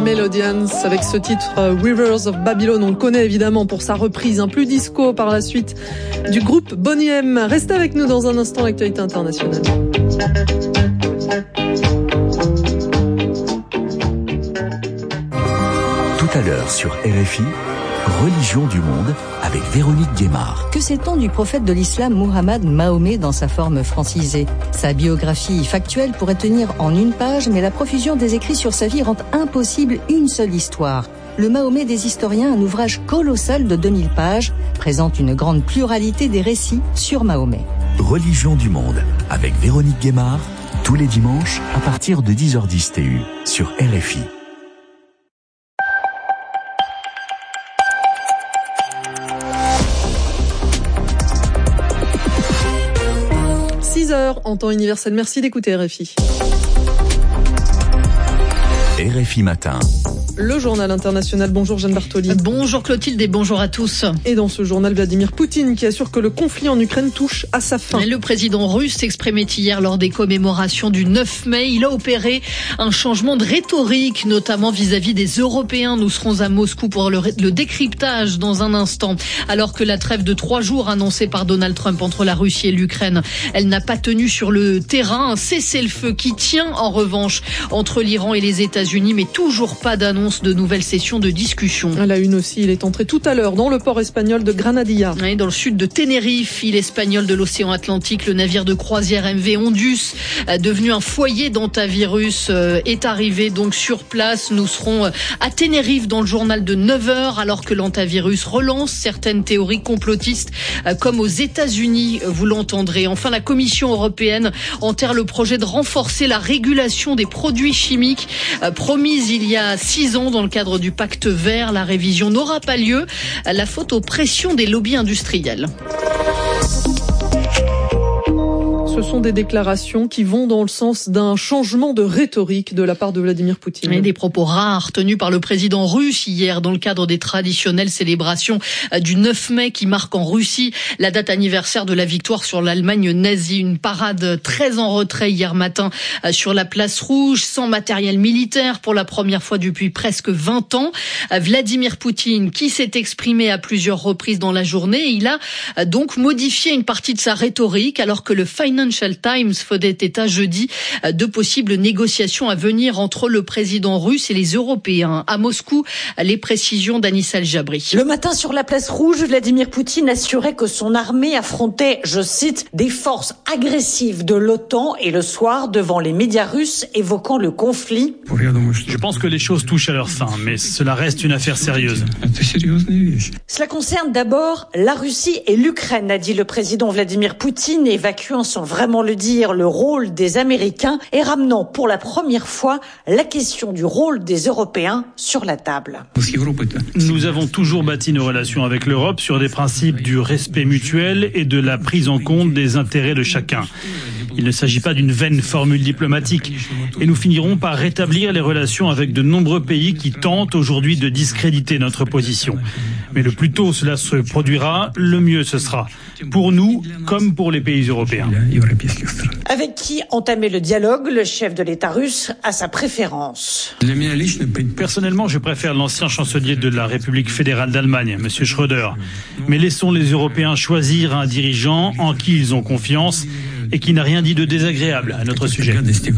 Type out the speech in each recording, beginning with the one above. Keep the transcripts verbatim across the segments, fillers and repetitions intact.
Melodians avec ce titre Rivers of Babylon. On le connaît évidemment pour sa reprise un plus disco par la suite du groupe Boney M. Restez avec nous dans un instant, l'actualité internationale. Tout à l'heure sur R F I, Religion du monde avec Véronique Guémard. Que sait-on du prophète de l'islam Muhammad Mahomet dans sa forme francisée ? Sa biographie factuelle pourrait tenir en une page, mais la profusion des écrits sur sa vie rend impossible une seule histoire. Le Mahomet des historiens, un ouvrage colossal de deux mille pages, présente une grande pluralité des récits sur Mahomet. Religion du monde avec Véronique Guémard, tous les dimanches à partir de dix heures dix T U sur R F I. six heures en temps universel. Merci d'écouter R F I. R F I Matin. Le journal international. Bonjour Jeanne Bartoli. Bonjour Clotilde et bonjour à tous. Et dans ce journal, Vladimir Poutine qui assure que le conflit en Ukraine touche à sa fin. Le président russe s'exprimait hier lors des commémorations du neuf mai. Il a opéré un changement de rhétorique, notamment vis-à-vis des Européens. Nous serons à Moscou pour le, le décryptage dans un instant. Alors que la trêve de trois jours annoncée par Donald Trump entre la Russie et l'Ukraine, elle n'a pas tenu sur le terrain. Un cessez-le-feu qui tient en revanche entre l'Iran et les États-Unis, mais toujours pas d'annonce de nouvelles sessions de discussion. À la une aussi, il est entré tout à l'heure dans le port espagnol de Granadilla. Oui, dans le sud de Tenerife, île espagnole de l'océan Atlantique, le navire de croisière M V Ondus, devenu un foyer d'hantavirus, est arrivé donc sur place. Nous serons à Tenerife dans le journal de neuf heures, alors que l'hantavirus relance certaines théories complotistes, comme aux États-Unis, vous l'entendrez. Enfin, la Commission européenne enterre le projet de renforcer la régulation des produits chimiques, promise il y a six ans dans le cadre du pacte vert. La révision n'aura pas lieu, la faute aux pressions des lobbies industriels. Ce sont des déclarations qui vont dans le sens d'un changement de rhétorique de la part de Vladimir Poutine. Et des propos rares tenus par le président russe hier dans le cadre des traditionnelles célébrations du neuf mai qui marque en Russie la date anniversaire de la victoire sur l'Allemagne nazie. Une parade très en retrait hier matin sur la place rouge, sans matériel militaire pour la première fois depuis presque vingt ans. Vladimir Poutine, qui s'est exprimé à plusieurs reprises dans la journée, il a donc modifié une partie de sa rhétorique alors que le Financial Times faisait état jeudi de possibles négociations à venir entre le président russe et les Européens. À Moscou, les précisions d'Anis El-Jabri. Le matin sur la place rouge, Vladimir Poutine assurait que son armée affrontait, je cite, des forces agressives de l'OTAN, et le soir, devant les médias russes évoquant le conflit. Je pense que les choses touchent à leur fin, mais cela reste une affaire sérieuse. Cela concerne d'abord la Russie et l'Ukraine, a dit le président Vladimir Poutine, évacuant sans vraiment le dire le rôle des Américains et ramenant pour la première fois la question du rôle des Européens sur la table. Nous avons toujours bâti nos relations avec l'Europe sur des principes du respect mutuel et de la prise en compte des intérêts de chacun. Il ne s'agit pas d'une vaine formule diplomatique et nous finirons par rétablir les relations avec de nombreux pays qui tentent aujourd'hui de discréditer notre position. Mais le plus tôt cela se produira, le mieux ce sera, pour nous comme pour les pays européens. Avec qui entamer le dialogue, le chef de l'État russe a sa préférence. Personnellement, je préfère l'ancien chancelier de la République fédérale d'Allemagne, M. Schröder. Mais laissons les Européens choisir un dirigeant en qui ils ont confiance et qui n'a rien dit de désagréable à notre sujet.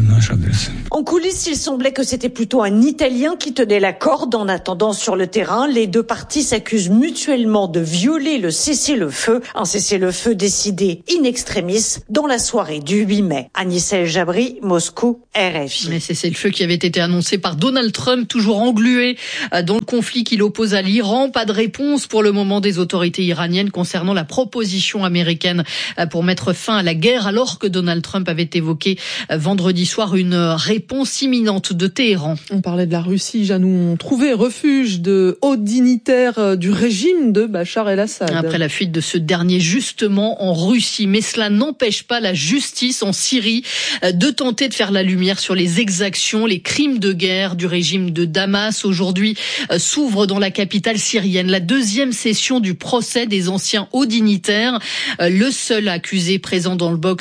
En coulisses, il semblait que c'était plutôt un Italien qui tenait la corde. En attendant, sur le terrain, les deux parties s'accusent mutuellement de violer le cessez-le-feu. Un cessez-le-feu décidé in extremis dans la soirée du huit mai. Anis El-Jabri, Moscou, R F I. Mais cessez-le-feu qui avait été annoncé par Donald Trump, toujours englué dans le conflit qu'il oppose à l'Iran. Pas de réponse pour le moment des autorités iraniennes concernant la proposition américaine pour mettre fin à la guerre, alors que Donald Trump avait évoqué vendredi soir une réponse imminente de Téhéran. On parlait de la Russie, Janou, on trouvait refuge de hauts dignitaires du régime de Bachar el-Assad. Après la fuite de ce dernier justement en Russie, mais cela n'empêche pas la justice en Syrie de tenter de faire la lumière sur les exactions, les crimes de guerre du régime de Damas. Aujourd'hui s'ouvre dans la capitale syrienne la deuxième session du procès des anciens hauts dignitaires. Le seul accusé présent dans le box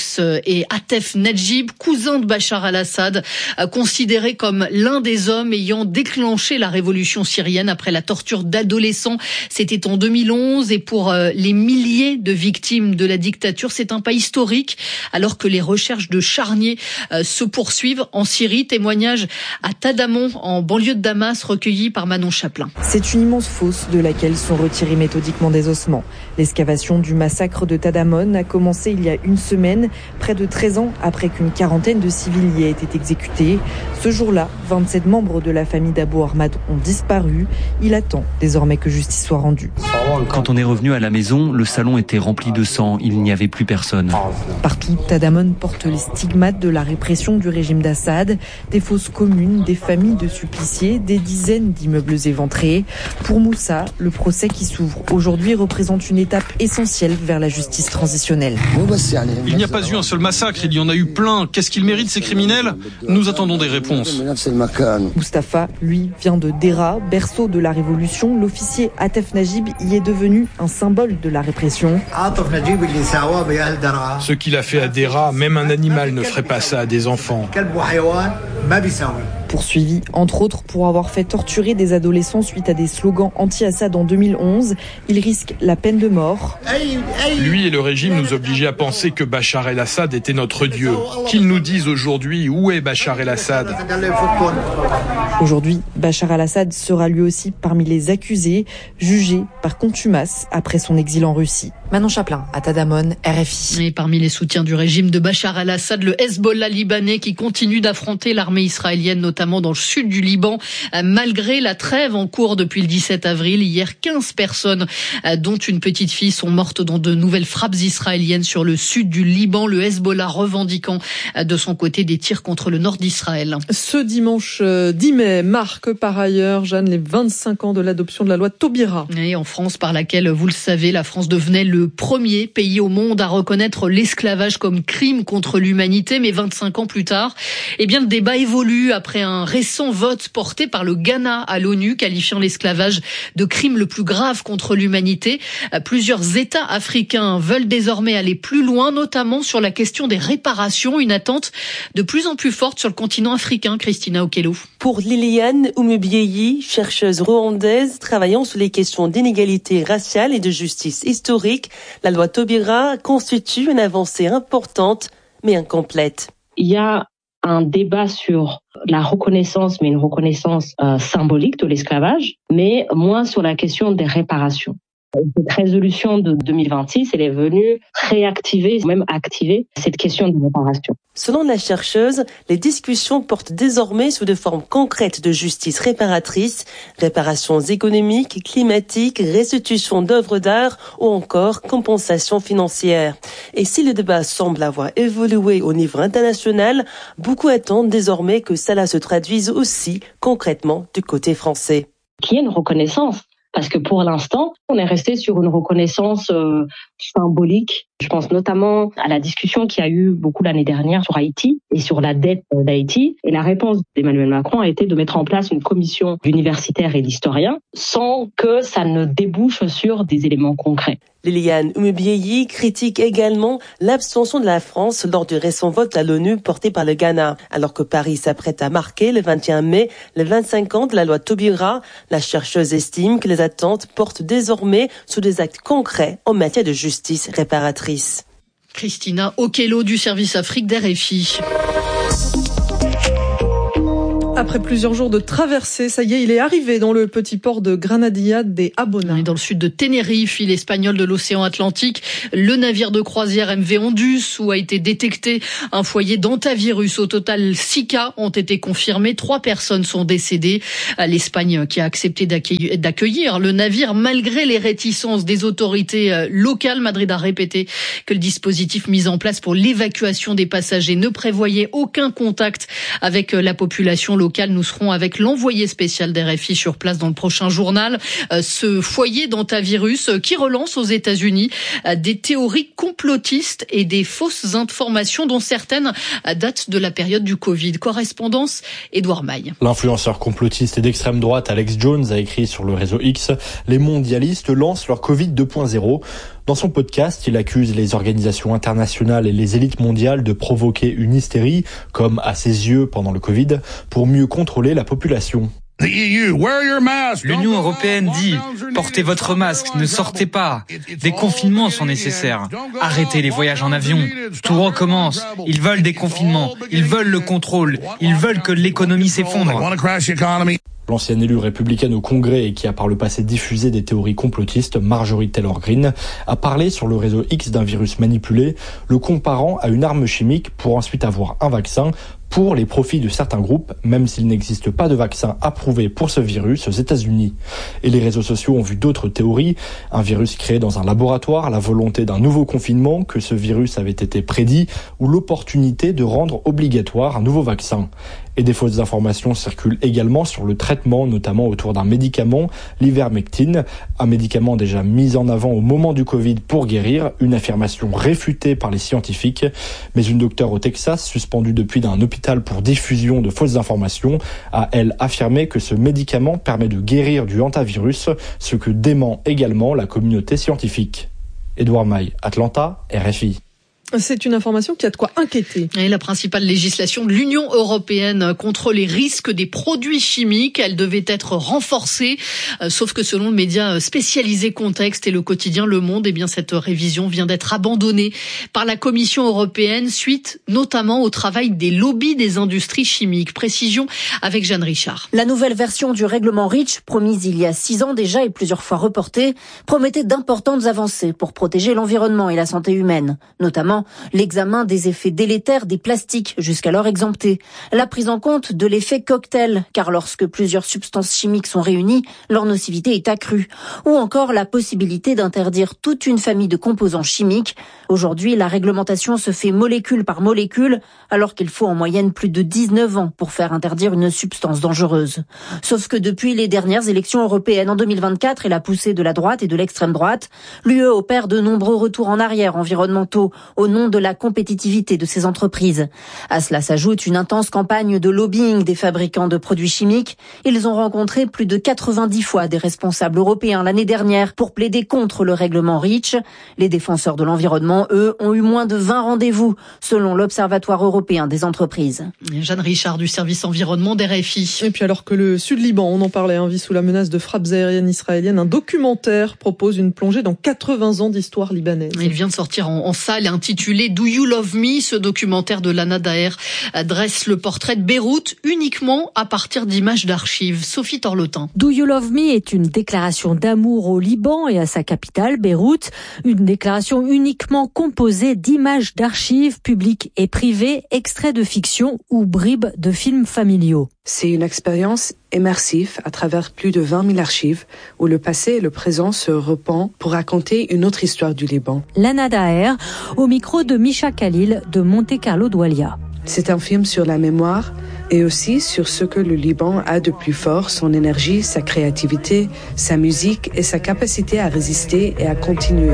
Abbas et Atef Najib, cousins de Bachar al-Assad, considérés comme l'un des hommes ayant déclenché la révolution syrienne après la torture d'adolescents. C'était en deux mille onze et pour les milliers de victimes de la dictature, c'est un pas historique alors que les recherches de charniers se poursuivent en Syrie. Témoignage à Tadamon, en banlieue de Damas, recueilli par Manon Chaplin. C'est une immense fosse de laquelle sont retirés méthodiquement des ossements. L'excavation du massacre de Tadamon a commencé il y a une semaine, près de treize ans après qu'une quarantaine de civils y aient été exécutés. Ce jour-là, vingt-sept membres de la famille d'Abou Ahmad ont disparu. Il attend désormais que justice soit rendue. Quand on est revenu à la maison, le salon était rempli de sang. Il n'y avait plus personne. Partout, Tadamon porte les stigmates de la répression du régime d'Assad. Des fosses communes, des familles de suppliciés, des dizaines d'immeubles éventrés. Pour Moussa, le procès qui s'ouvre aujourd'hui représente une étape essentielle vers la justice transitionnelle. Il n'y a pas eu un seul massacre, il y en a eu plein. Qu'est-ce qu'ils méritent, ces criminels ? Nous attendons des réponses. Mustapha, lui, vient de Dera, berceau de la révolution. L'officier Atef Najib y est devenu un symbole de la répression. Ce qu'il a fait à Dera, même un animal ne ferait pas ça à des enfants. Poursuivi, entre autres, pour avoir fait torturer des adolescents suite à des slogans anti-Assad en deux mille onze. Il risque la peine de mort. Lui et le régime nous obligeaient à penser que Bachar el-Assad était notre Dieu. Qu'ils nous disent aujourd'hui où est Bachar el-Assad. Aujourd'hui, Bachar al-Assad sera lui aussi parmi les accusés, jugé par contumace après son exil en Russie. Manon Chaplin, à Tadamon, R F I. Et parmi les soutiens du régime de Bachar al-Assad, le Hezbollah libanais qui continue d'affronter l'armée israélienne, notamment dans le sud du Liban, malgré la trêve en cours depuis le dix-sept avril. Hier, quinze personnes, dont une petite fille, sont mortes dans de nouvelles frappes israéliennes sur le sud du Liban. Le Hezbollah revendiquant de son côté des tirs contre le nord d'Israël. Ce dimanche dix mai marque par ailleurs, Jeanne, les vingt-cinq ans de l'adoption de la loi Taubira. Et en France, par laquelle, vous le savez, la France devenait le premier pays au monde à reconnaître l'esclavage comme crime contre l'humanité. Mais vingt-cinq ans plus tard, eh bien, le débat évolue après un récent vote porté par le Ghana à l'ONU, qualifiant l'esclavage de crime le plus grave contre l'humanité. Plusieurs États africains veulent désormais aller plus loin, notamment sur la question des réparations, une attente de plus en plus forte sur le continent africain. Christina Okello. Pour Liliane Oumubieyi, chercheuse rwandaise travaillant sur les questions d'inégalité raciale et de justice historique, la loi Taubira constitue une avancée importante mais incomplète. Il y a un débat sur la reconnaissance, mais une reconnaissance euh, symbolique de l'esclavage, mais moins sur la question des réparations. Cette résolution de deux mille vingt-six, elle est venue réactiver, même activer cette question de réparation. Selon la chercheuse, les discussions portent désormais sous des formes concrètes de justice réparatrice, réparations économiques, climatiques, restitution d'œuvres d'art ou encore compensation financière. Et si le débat semble avoir évolué au niveau international, beaucoup attendent désormais que cela se traduise aussi concrètement du côté français. Qu'il y ait une reconnaissance. Parce que pour l'instant, on est resté sur une reconnaissance euh, symbolique. Je pense notamment à la discussion qu'il y a eu beaucoup l'année dernière sur Haïti et sur la dette d'Haïti. Et la réponse d'Emmanuel Macron a été de mettre en place une commission d'universitaires et d'historiens sans que ça ne débouche sur des éléments concrets. Liliane Oumubieyi critique également l'abstention de la France lors du récent vote à l'ONU porté par le Ghana. Alors que Paris s'apprête à marquer le vingt et un mai les vingt-cinq ans de la loi Taubira, la chercheuse estime que les attentes portent désormais sur des actes concrets en matière de justice réparatrice. Christina Okello du service Afrique d'R F I. Après plusieurs jours de traversée, ça y est, il est arrivé dans le petit port de Granadilla des Abona. Dans le sud de Tenerife, île espagnole de l'océan Atlantique, le navire de croisière M V Andus, où a été détecté un foyer d'hantavirus. Au total, six cas ont été confirmés. Trois personnes sont décédées. L'Espagne qui a accepté d'accueillir le navire malgré les réticences des autorités locales. Madrid a répété que le dispositif mis en place pour l'évacuation des passagers ne prévoyait aucun contact avec la population locale. Nous serons avec l'envoyé spécial d'R F I sur place dans le prochain journal. Ce foyer d'hantavirus qui relance aux États-Unis des théories complotistes et des fausses informations dont certaines datent de la période du Covid. Correspondance, Édouard Maille. L'influenceur complotiste et d'extrême droite Alex Jones a écrit sur le réseau X « Les mondialistes lancent leur Covid deux point zéro ». Dans son podcast, il accuse les organisations internationales et les élites mondiales de provoquer une hystérie, comme à ses yeux pendant le Covid, pour mieux contrôler la population. L'Union européenne dit « Portez votre masque, ne sortez pas ». Des confinements sont nécessaires. Arrêtez les voyages en avion. Tout recommence. Ils veulent des confinements. Ils veulent le contrôle. Ils veulent que l'économie s'effondre. L'ancienne élue républicaine au Congrès et qui a par le passé diffusé des théories complotistes, Marjorie Taylor Greene, a parlé sur le réseau X d'un virus manipulé, le comparant à une arme chimique pour ensuite avoir un vaccin pour les profits de certains groupes, même s'il n'existe pas de vaccin approuvé pour ce virus aux États-Unis. Et les réseaux sociaux ont vu d'autres théories, un virus créé dans un laboratoire, la volonté d'un nouveau confinement, que ce virus avait été prédit, ou l'opportunité de rendre obligatoire un nouveau vaccin. Et des fausses informations circulent également sur le traitement, notamment autour d'un médicament, l'ivermectine, un médicament déjà mis en avant au moment du Covid pour guérir, une affirmation réfutée par les scientifiques. Mais une docteure au Texas, suspendue depuis d'un hôpital pour diffusion de fausses informations, a elle affirmé que ce médicament permet de guérir du hantavirus, ce que dément également la communauté scientifique. Édouard Maille, Atlanta, R F I. C'est une information qui a de quoi inquiéter. Et la principale législation de l'Union européenne contre les risques des produits chimiques, elle devait être renforcée, euh, sauf que selon le média spécialisé Contexte et le quotidien Le Monde, eh bien cette révision vient d'être abandonnée par la Commission européenne suite notamment au travail des lobbies des industries chimiques. Précision avec Jeanne Richard. La nouvelle version du règlement REACH, promise il y a six ans déjà et plusieurs fois reportée, promettait d'importantes avancées pour protéger l'environnement et la santé humaine, notamment l'examen des effets délétères des plastiques jusqu'alors exemptés, la prise en compte de l'effet cocktail, car lorsque plusieurs substances chimiques sont réunies, leur nocivité est accrue, ou encore la possibilité d'interdire toute une famille de composants chimiques. Aujourd'hui, la réglementation se fait molécule par molécule, alors qu'il faut en moyenne plus de dix-neuf ans pour faire interdire une substance dangereuse. Sauf que depuis les dernières élections européennes en deux mille vingt-quatre et la poussée de la droite et de l'extrême droite, l'U E opère de nombreux retours en arrière environnementaux au nom de la compétitivité de ces entreprises. À cela s'ajoute une intense campagne de lobbying des fabricants de produits chimiques. Ils ont rencontré plus de quatre-vingt-dix fois des responsables européens l'année dernière pour plaider contre le règlement REACH. Les défenseurs de l'environnement, eux, ont eu moins de vingt rendez-vous, selon l'Observatoire européen des entreprises. Jeanne Richard du service environnement d'R F I. Et puis alors que le Sud-Liban, on en parlait, hein, vit sous la menace de frappes aériennes israéliennes, un documentaire propose une plongée dans quatre-vingts ans d'histoire libanaise. Il vient de sortir en, en salle intitulé Do You Love Me ? Ce documentaire de Lana Daher dresse le portrait de Beyrouth uniquement à partir d'images d'archives. Sophie Torlotin. Do You Love Me est une déclaration d'amour au Liban et à sa capitale, Beyrouth. Une déclaration uniquement composée d'images d'archives publiques et privées, extraits de fiction ou bribes de films familiaux. C'est une expérience immersive à travers plus de vingt mille archives où le passé et le présent se repent pour raconter une autre histoire du Liban. Lana Daher, au micro de Misha Khalil de Monte Carlo Doualia. C'est un film sur la mémoire et aussi sur ce que le Liban a de plus fort, son énergie, sa créativité, sa musique et sa capacité à résister et à continuer.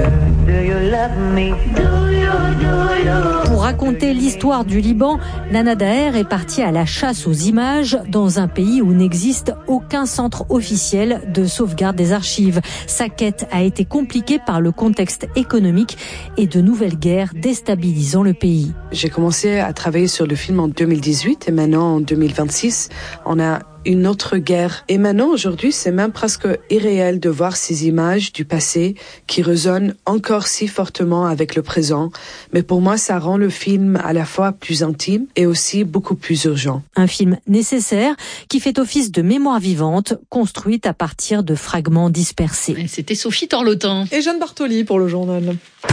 Pour raconter l'histoire du Liban, Lana Daher est partie à la chasse aux images dans un pays où n'existe aucun centre officiel de sauvegarde des archives. Sa quête a été compliquée par le contexte économique et de nouvelles guerres déstabilisant le pays. J'ai commencé à travailler sur le film en deux mille dix-huit et maintenant en deux mille vingt-six, on a une autre guerre. Et maintenant, aujourd'hui, c'est même presque irréel de voir ces images du passé qui résonnent encore si fortement avec le présent. Mais pour moi, ça rend le film à la fois plus intime et aussi beaucoup plus urgent. Un film nécessaire qui fait office de mémoire vivante, construite à partir de fragments dispersés. Et c'était Sophie Torlotin. Et Jeanne Bartoli pour le journal.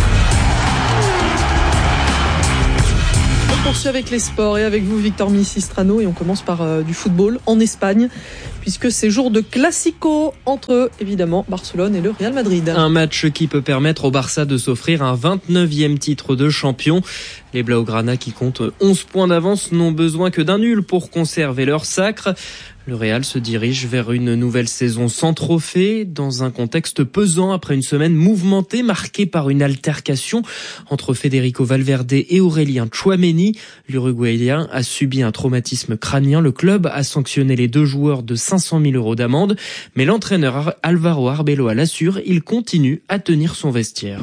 On poursuit avec les sports et avec vous Victor Misistrano et on commence par euh, du football en Espagne puisque c'est jour de Classico entre évidemment Barcelone et le Real Madrid. Un match qui peut permettre au Barça de s'offrir un vingt-neuvième titre de champion. Les Blaugrana qui comptent onze points d'avance n'ont besoin que d'un nul pour conserver leur sacre. Le Real se dirige vers une nouvelle saison sans trophée, dans un contexte pesant après une semaine mouvementée marquée par une altercation entre Federico Valverde et Aurélien Tchouaméni. L'Uruguayen a subi un traumatisme crânien. Le club a sanctionné les deux joueurs de cinq cent mille euros d'amende, mais l'entraîneur Álvaro Arbeloa l'assure, il continue à tenir son vestiaire.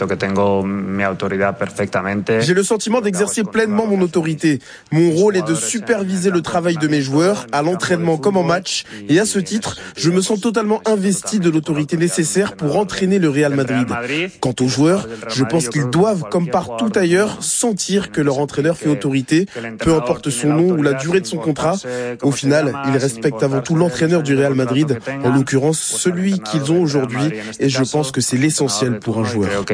J'ai le sentiment d'exercer pleinement mon autorité. Mon rôle est de superviser le travail de mes joueurs, à l'entraînement comme en match, et à ce titre, je me sens totalement investi de l'autorité nécessaire pour entraîner le Real Madrid. Quant aux joueurs, je pense qu'ils doivent, comme partout ailleurs, sentir que leur entraîneur fait autorité, peu importe son nom ou la durée de son contrat. Au final, ils respectent avant tout l'entraîneur du Real Madrid, en l'occurrence celui qu'ils ont aujourd'hui, et je pense que c'est l'essentiel pour un joueur.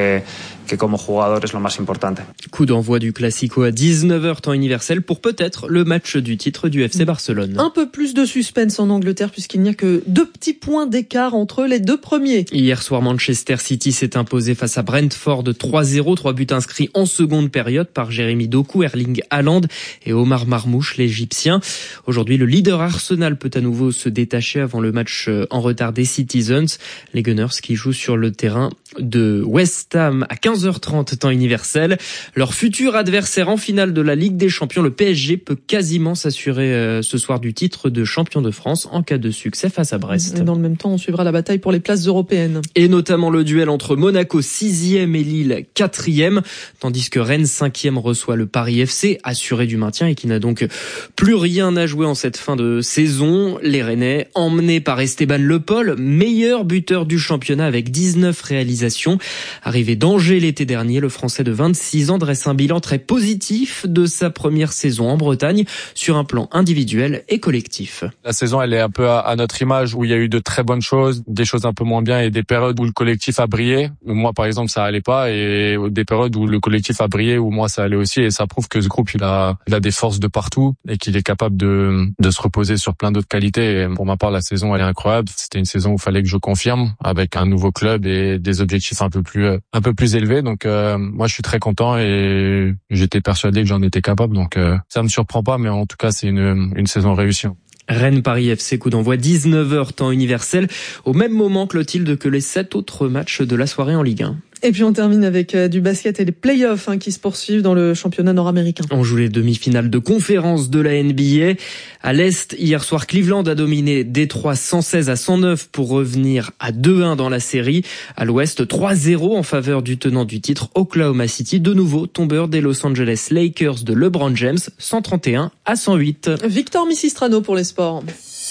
Coup d'envoi du Classico à dix-neuf heures temps universel pour peut-être le match du titre du F C Barcelone. Un peu plus de suspense en Angleterre puisqu'il n'y a que deux petits points d'écart entre les deux premiers. Hier soir, Manchester City s'est imposé face à Brentford trois zéro, trois buts inscrits en seconde période par Jérémy Doku, Erling Haaland et Omar Marmouche, l'Égyptien. Aujourd'hui, le leader Arsenal peut à nouveau se détacher avant le match en retard des Citizens. Les Gunners qui jouent sur le terrain de West Ham à quinze heures trente temps universel. Leur futur adversaire en finale de la Ligue des Champions, le P S G, peut quasiment s'assurer euh, ce soir du titre de champion de France en cas de succès face à Brest. Et dans le même temps, on suivra la bataille pour les places européennes. Et notamment le duel entre Monaco sixième et Lille quatrième, tandis que Rennes cinquième reçoit le Paris F C, assuré du maintien et qui n'a donc plus rien à jouer en cette fin de saison. Les Rennais, emmenés par Esteban Le Pol, meilleur buteur du championnat avec dix-neuf réalisations. Arrivé d'Angers l'été dernier, le Français de vingt-six ans dresse un bilan très positif de sa première saison en Bretagne sur un plan individuel et collectif. La saison, elle est un peu à, à notre image, où il y a eu de très bonnes choses, des choses un peu moins bien et des périodes où le collectif a brillé. Moi, par exemple, ça allait pas, et des périodes où le collectif a brillé, où moi ça allait aussi, et ça prouve que ce groupe, il a, il a des forces de partout et qu'il est capable de, de se reposer sur plein d'autres qualités. Et pour ma part, la saison, elle est incroyable. C'était une saison où il fallait que je confirme avec un nouveau club et des objectifs un peu plus, un peu plus élevés. Donc, euh, moi, je suis très content et j'étais persuadé que j'en étais capable. Donc, euh, ça me surprend pas, mais en tout cas, c'est une, une saison réussie. Rennes-Paris F C, coup d'envoi dix-neuf heures temps universel, au même moment, Clotilde, que les sept autres matchs de la soirée en Ligue un. Et puis on termine avec euh, du basket et les playoffs hein, qui se poursuivent dans le championnat nord-américain. On joue les demi-finales de conférence de la N B A. À l'Est, hier soir, Cleveland a dominé Détroit cent seize à cent neuf pour revenir à deux un dans la série. À l'Ouest, trois zéro en faveur du tenant du titre, Oklahoma City, de nouveau tombeur des Los Angeles Lakers de LeBron James, cent trente et un à cent huit. Victor Missistrano pour les sports.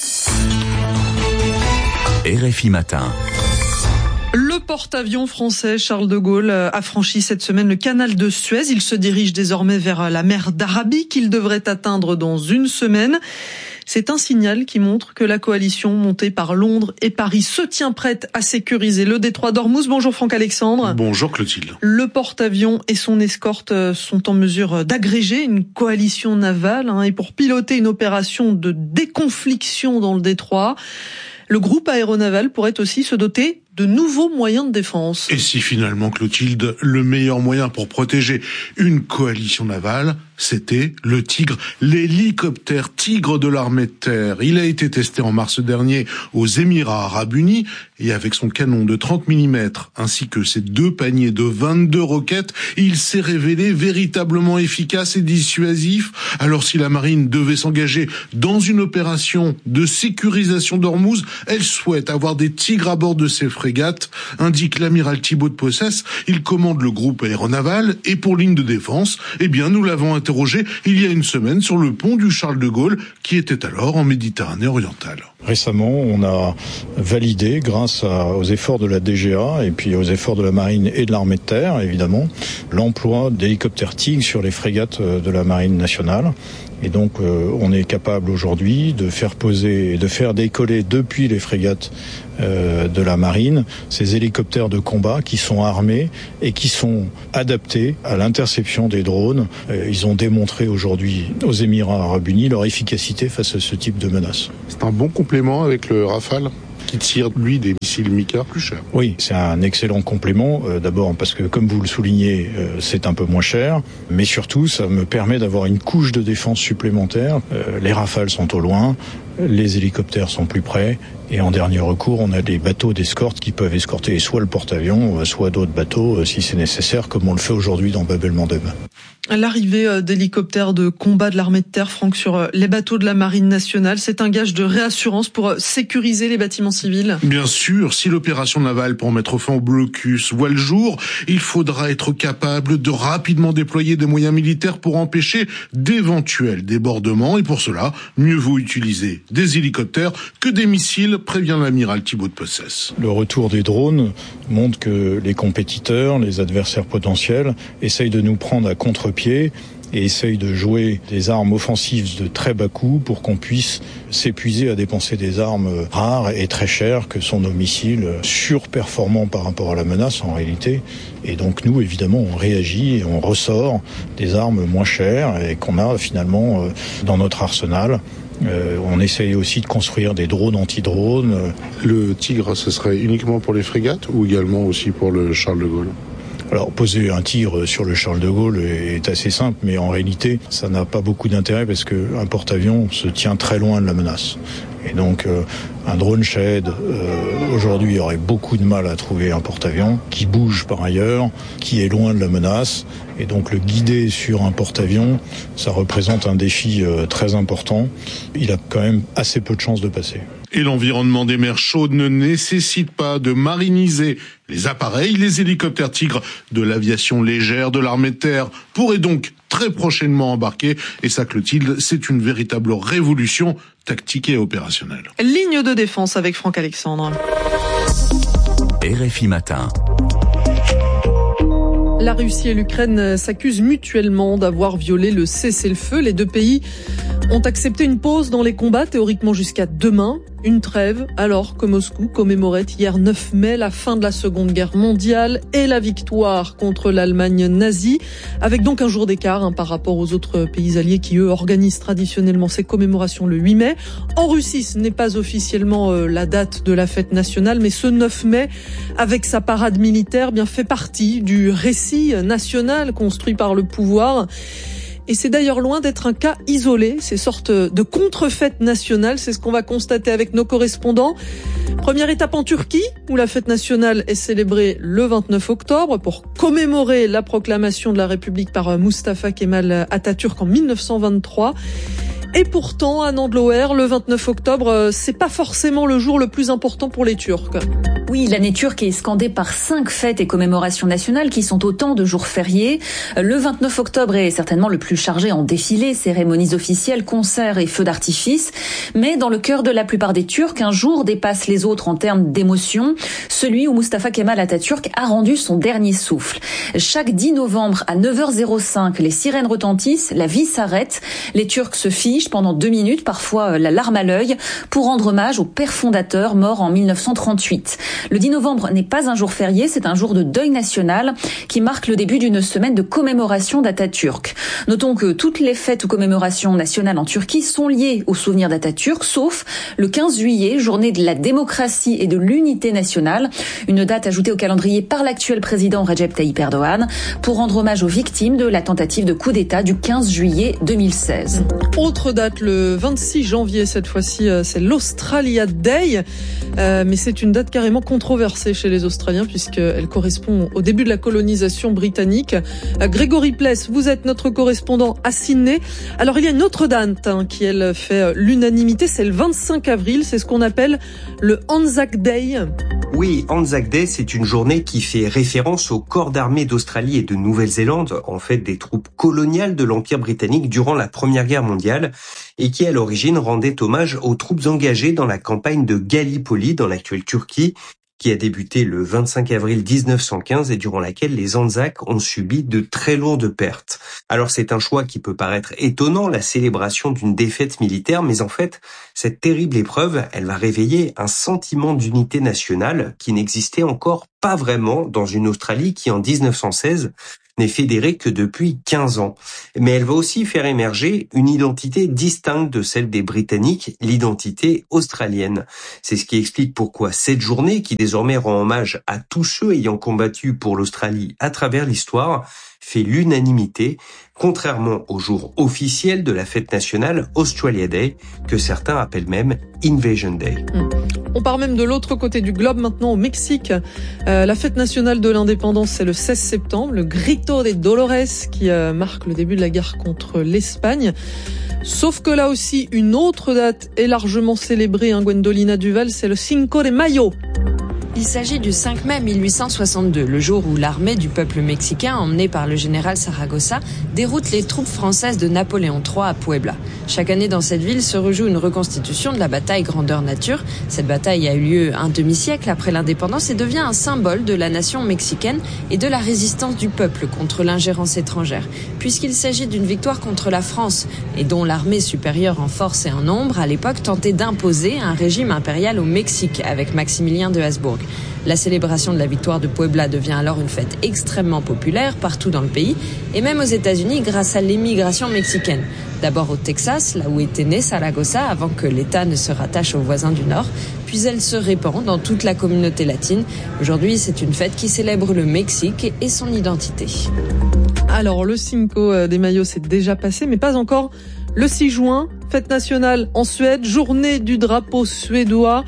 R F I Matin. Le porte-avions français Charles de Gaulle a franchi cette semaine le canal de Suez. Il se dirige désormais vers la mer d'Arabie qu'il devrait atteindre dans une semaine. C'est un signal qui montre que la coalition montée par Londres et Paris se tient prête à sécuriser le détroit d'Ormuz. Bonjour Franck-Alexandre. Bonjour Clotilde. Le porte-avions et son escorte sont en mesure d'agréger une coalition navale hein, et pour piloter une opération de déconfliction dans le détroit. Le groupe aéronaval pourrait aussi se doter de nouveaux moyens de défense. Et si finalement, Clotilde, le meilleur moyen pour protéger une coalition navale, c'était le Tigre, l'hélicoptère Tigre de l'armée de terre. Il a été testé en mars dernier aux Émirats Arabes Unis et avec son canon de trente millimètres ainsi que ses deux paniers de vingt-deux roquettes, il s'est révélé véritablement efficace et dissuasif. Alors si la marine devait s'engager dans une opération de sécurisation d'Ormuz, elle souhaite avoir des Tigres à bord de ses frégates, indique l'amiral Thibaut de Possès. Il commande le groupe aéronaval et pour ligne de défense, eh bien nous l'avons interrogé il y a une semaine sur le pont du Charles de Gaulle qui était alors en Méditerranée orientale. Récemment, on a validé, grâce à, aux efforts de la D G A et puis aux efforts de la marine et de l'armée de terre, évidemment, l'emploi d'hélicoptères Tigre sur les frégates de la marine nationale. Et donc, euh, on est capable aujourd'hui de faire poser et de faire décoller depuis les frégates euh, de la marine ces hélicoptères de combat qui sont armés et qui sont adaptés à l'interception des drones. Euh, ils ont démontré aujourd'hui aux Émirats Arabes Unis leur efficacité face à ce type de menace. C'est un bon complément avec le Rafale qui tire, lui, des missiles Mika plus chers. Oui, c'est un excellent complément. Euh, d'abord parce que, comme vous le soulignez, euh, c'est un peu moins cher. Mais surtout, ça me permet d'avoir une couche de défense supplémentaire. Euh, les Rafales sont au loin. les hélicoptères sont plus près. Et en dernier recours, on a des bateaux d'escorte qui peuvent escorter soit le porte-avions, soit d'autres bateaux si c'est nécessaire, comme on le fait aujourd'hui dans Bab el-Mandeb. L'arrivée d'hélicoptères de combat de l'armée de terre, Franck, sur les bateaux de la Marine nationale, c'est un gage de réassurance pour sécuriser les bâtiments civils. Bien sûr, si l'opération navale pour mettre fin au blocus voit le jour, il faudra être capable de rapidement déployer des moyens militaires pour empêcher d'éventuels débordements. Et pour cela, mieux vaut utiliser des hélicoptères que des missiles, prévient l'amiral Thibaut de Possès. Le retour des drones montre que les compétiteurs, les adversaires potentiels, essayent de nous prendre à contre-pied et essayent de jouer des armes offensives de très bas coût pour qu'on puisse s'épuiser à dépenser des armes rares et très chères que sont nos missiles, surperformants par rapport à la menace en réalité. Et donc nous, évidemment, on réagit et on ressort des armes moins chères et qu'on a finalement dans notre arsenal. Euh, on essaye aussi de construire des drones anti-drones. Le Tigre, ce serait uniquement pour les frégates ou également aussi pour le Charles de Gaulle ? Alors, poser un tigre sur le Charles de Gaulle est assez simple, mais en réalité, ça n'a pas beaucoup d'intérêt parce qu'un porte-avions se tient très loin de la menace. Et donc, euh, un drone Shahed, euh, aujourd'hui, aurait beaucoup de mal à trouver un porte-avions qui bouge par ailleurs, qui est loin de la menace. Et donc, le guider sur un porte-avions, ça représente un défi euh, très important. Il a quand même assez peu de chances de passer. Et l'environnement des mers chaudes ne nécessite pas de mariniser les appareils. Les hélicoptères Tigre de l'aviation légère de l'armée de terre pourraient donc très prochainement embarquer. Et ça, Clotilde, c'est une véritable révolution tactique et opérationnelle. Ligne de défense avec Franck Alexandre. R F I Matin. La Russie et l'Ukraine s'accusent mutuellement d'avoir violé le cessez-le-feu. Les deux pays ont accepté une pause dans les combats, théoriquement jusqu'à demain. Une trêve, alors que Moscou commémorait hier neuf mai la fin de la Seconde Guerre mondiale et la victoire contre l'Allemagne nazie, avec donc un jour d'écart hein, par rapport aux autres pays alliés qui, eux, organisent traditionnellement ces commémorations le huit mai. En Russie, ce n'est pas officiellement euh, la date de la fête nationale, mais ce neuf mai, avec sa parade militaire, bien fait partie du récit national construit par le pouvoir. Et c'est d'ailleurs loin d'être un cas isolé, ces sortes de contre-fêtes nationales, c'est ce qu'on va constater avec nos correspondants. Première étape en Turquie, où la fête nationale est célébrée le vingt-neuf octobre pour commémorer la proclamation de la République par Mustafa Kemal Atatürk en mille neuf cent vingt-trois. Et pourtant, à Nandloer, le vingt-neuf octobre, c'est pas forcément le jour le plus important pour les Turcs. Oui, l'année turque est scandée par cinq fêtes et commémorations nationales qui sont autant de jours fériés. Le vingt-neuf octobre est certainement le plus chargé en défilés, cérémonies officielles, concerts et feux d'artifice. Mais dans le cœur de la plupart des Turcs, un jour dépasse les autres en termes d'émotion, celui où Mustafa Kemal Atatürk a rendu son dernier souffle. Chaque dix novembre à neuf heures cinq, les sirènes retentissent, la vie s'arrête, les Turcs se fichent pendant deux minutes, parfois la larme à l'œil, pour rendre hommage au père fondateur mort en mille neuf cent trente-huit. Le dix novembre n'est pas un jour férié, c'est un jour de deuil national qui marque le début d'une semaine de commémoration d'Atatürk. Notons que toutes les fêtes ou commémorations nationales en Turquie sont liées au souvenir d'Atatürk, sauf le quinze juillet, journée de la démocratie et de l'unité nationale, une date ajoutée au calendrier par l'actuel président Recep Tayyip Erdogan pour rendre hommage aux victimes de la tentative de coup d'État du quinze juillet deux mille seize. Autre date, le vingt-six janvier, cette fois-ci, c'est l'Australia Day, euh, mais c'est une date carrément controversée chez les Australiens puisqu'elle correspond au début de la colonisation britannique. Grégory Pless, vous êtes notre correspondant à Sydney. Alors il y a une autre date hein, qui elle fait l'unanimité, c'est le vingt-cinq avril, c'est ce qu'on appelle le Anzac Day. Oui, Anzac Day, c'est une journée qui fait référence au corps d'armée d'Australie et de Nouvelle-Zélande, en fait des troupes coloniales de l'Empire britannique durant la Première Guerre mondiale, et qui à l'origine rendait hommage aux troupes engagées dans la campagne de Gallipoli dans l'actuelle Turquie, qui a débuté le vingt-cinq avril dix-neuf cent quinze et durant laquelle les Anzacs ont subi de très lourdes pertes. Alors c'est un choix qui peut paraître étonnant, la célébration d'une défaite militaire, mais en fait, cette terrible épreuve, elle va réveiller un sentiment d'unité nationale qui n'existait encore pas vraiment dans une Australie qui en dix-neuf cent seize n'est fédérée que depuis quinze ans. Mais elle va aussi faire émerger une identité distincte de celle des Britanniques, l'identité australienne. C'est ce qui explique pourquoi cette journée, qui désormais rend hommage à tous ceux ayant combattu pour l'Australie à travers l'histoire, fait l'unanimité, contrairement au jour officiel de la fête nationale Australia Day, que certains appellent même Invasion Day. On part même de l'autre côté du globe maintenant, au Mexique. Euh, la fête nationale de l'indépendance, c'est le seize septembre, le Grito de Dolores, qui euh, marque le début de la guerre contre l'Espagne. Sauf que là aussi, une autre date est largement célébrée, hein, Gwendolina Duval, c'est le Cinco de Mayo. Il s'agit du cinq mai mille huit cent soixante-deux, le jour où l'armée du peuple mexicain, emmenée par le général Saragossa, déroute les troupes françaises de Napoléon trois à Puebla. Chaque année dans cette ville se rejoue une reconstitution de la bataille grandeur nature. Cette bataille a eu lieu un demi-siècle après l'indépendance et devient un symbole de la nation mexicaine et de la résistance du peuple contre l'ingérence étrangère. Puisqu'il s'agit d'une victoire contre la France et dont l'armée supérieure en force et en nombre à l'époque tentait d'imposer un régime impérial au Mexique avec Maximilien de Habsbourg. La célébration de la victoire de Puebla devient alors une fête extrêmement populaire partout dans le pays et même aux États-Unis grâce à l'émigration mexicaine. D'abord au Texas, là où était né Saragossa avant que l'État ne se rattache aux voisins du Nord, puis elle se répand dans toute la communauté latine. Aujourd'hui, c'est une fête qui célèbre le Mexique et son identité. Alors, le Cinco de Mayo, c'est déjà passé, mais pas encore le six juin, fête nationale en Suède, journée du drapeau suédois.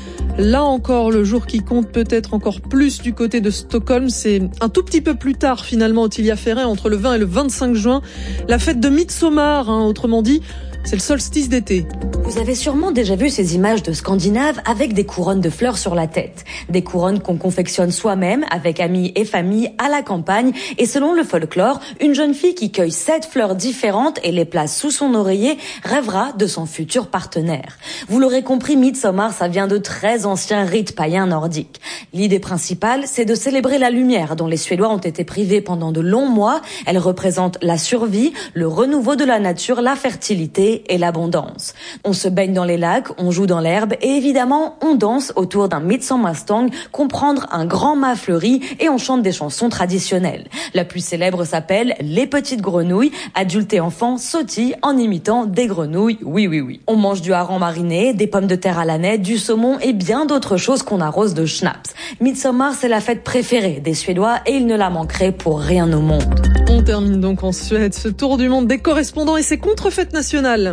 Là encore, le jour qui compte peut-être encore plus du côté de Stockholm, c'est un tout petit peu plus tard finalement, Ottilia Ferret, entre le vingt et le vingt-cinq juin, la fête de Midsommar, hein, autrement dit, c'est le solstice d'été. Vous avez sûrement déjà vu ces images de Scandinaves avec des couronnes de fleurs sur la tête. Des couronnes qu'on confectionne soi-même avec amis et famille à la campagne. Et selon le folklore, une jeune fille qui cueille sept fleurs différentes et les place sous son oreiller rêvera de son futur partenaire. Vous l'aurez compris, Midsommar, ça vient de très anciens rites païens nordiques. L'idée principale, c'est de célébrer la lumière dont les Suédois ont été privés pendant de longs mois. Elle représente la survie, le renouveau de la nature, la fertilité et l'abondance. On se baigne dans les lacs, on joue dans l'herbe et évidemment on danse autour d'un Midsommarstång, comprendre un grand mât fleuri et on chante des chansons traditionnelles. La plus célèbre s'appelle Les Petites Grenouilles. Adultes et enfants sautillent en imitant des grenouilles. Oui, oui, oui. On mange du hareng mariné, des pommes de terre à l'aneth, du saumon et bien d'autres choses qu'on arrose de schnapps. Midsommar, c'est la fête préférée des Suédois et ils ne la manqueraient pour rien au monde. On termine donc en Suède ce tour du monde des correspondants et ses contre-fêtes nationales.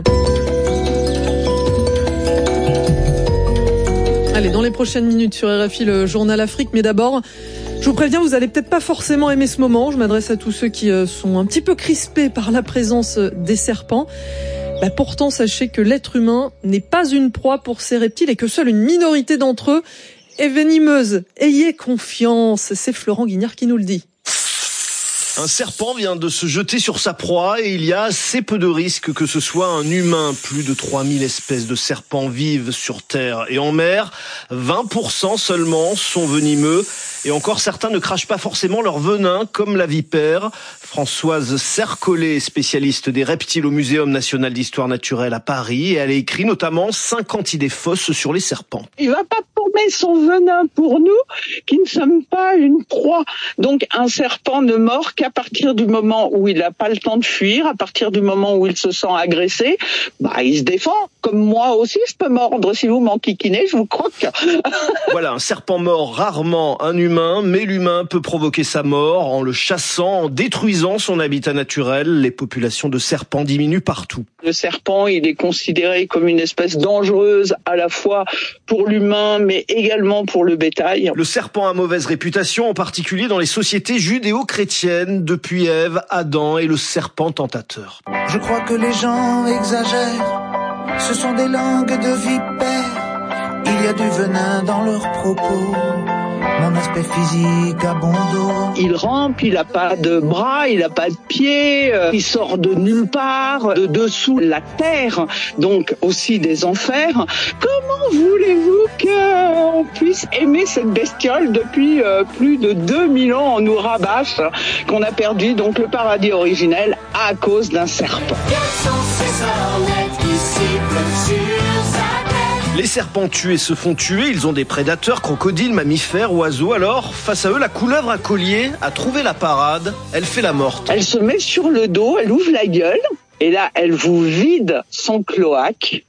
Allez, dans les prochaines minutes sur R F I, le journal Afrique, mais d'abord, je vous préviens, vous allez peut-être pas forcément aimer ce moment. Je m'adresse à tous ceux qui sont un petit peu crispés par la présence des serpents. Bah pourtant, sachez que l'être humain n'est pas une proie pour ces reptiles et que seule une minorité d'entre eux est venimeuse. Ayez confiance, c'est Florent Guignard qui nous le dit. Un serpent vient de se jeter sur sa proie et il y a assez peu de risques que ce soit un humain. Plus de trois mille espèces de serpents vivent sur terre et en mer. vingt pour cent seulement sont venimeux. Et encore, certains ne crachent pas forcément leur venin, comme la vipère. Françoise Sercollet, spécialiste des reptiles au Muséum national d'histoire naturelle à Paris, et elle a écrit notamment cinquante idées fausses sur les serpents. Il va pas former son venin pour nous, qui ne sommes pas une proie. Donc un serpent ne mord qu'à partir du moment où il n'a pas le temps de fuir, à partir du moment où il se sent agressé, bah il se défend. Comme moi aussi, je peux mordre. Si vous m'enquiquinez, je vous croque. Voilà, un serpent mord rarement un humain, mais l'humain peut provoquer sa mort en le chassant, en détruisant son habitat naturel. Les populations de serpents diminuent partout. Le serpent, il est considéré comme une espèce dangereuse à la fois pour l'humain, mais également pour le bétail. Le serpent a mauvaise réputation, en particulier dans les sociétés judéo-chrétiennes, depuis Ève, Adam et le serpent tentateur. Je crois que les gens exagèrent, ce sont des langues de vipères, il y a du venin dans leurs propos. Mon aspect physique a bon dos. Il rampe, il a pas de bras, il a pas de pieds, euh, il sort de nulle part, de dessous la terre, donc aussi des enfers. Comment voulez-vous qu'on puisse aimer cette bestiole depuis euh, plus de deux mille ans? On nous rabâche qu'on a perdu donc le paradis originel à cause d'un serpent. Quels sont ces sornettes qui sifflent sur sa tête? Les serpents tués se font tuer, ils ont des prédateurs, crocodiles, mammifères, oiseaux. Alors, face à eux, la couleuvre à collier a trouvé la parade, elle fait la morte. Elle se met sur le dos, elle ouvre la gueule, et là, elle vous vide son cloaque,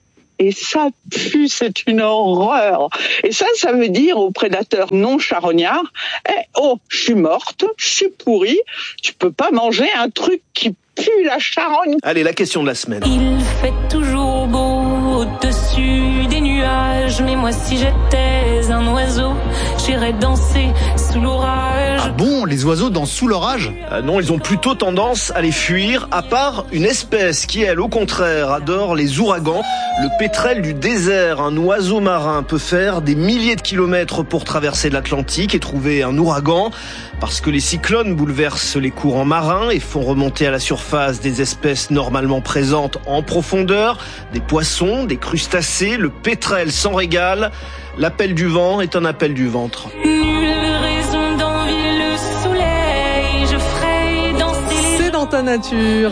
et ça pue, c'est une horreur. Et ça, ça veut dire aux prédateurs non charognards, eh, oh, je suis morte, je suis pourrie, tu peux pas manger un truc qui pue la charogne. Allez, la question de la semaine. Il fait toujours beau au-dessus des nuages, mais moi si j'étais un oiseau, j'irais danser sous l'orage. Ah bon, les oiseaux dansent sous l'orage ? euh, Non, ils ont plutôt tendance à les fuir, à part une espèce qui, elle, au contraire, adore les ouragans. Le pétrel du désert, un oiseau marin, peut faire des milliers de kilomètres pour traverser l'Atlantique et trouver un ouragan, parce que les cyclones bouleversent les courants marins et font remonter à la surface des espèces normalement présentes en profondeur, des poissons, des crustacés. Le pétrel s'en régale. L'appel du vent est un appel du ventre. C'est dans ta nature.